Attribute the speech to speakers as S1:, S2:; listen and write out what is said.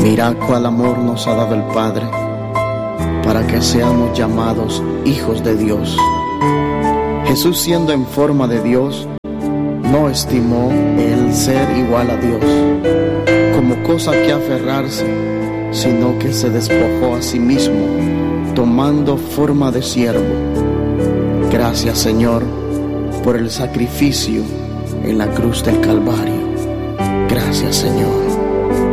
S1: Mirad cuál amor nos ha dado el Padre, para que seamos llamados hijos de Dios. Jesús, siendo en forma de Dios, no estimó el ser igual a Dios como cosa que aferrarse, sino que se despojó a sí mismo, tomando forma de siervo. Gracias, Señor, por el sacrificio en la cruz del Calvario. Gracias, Señor.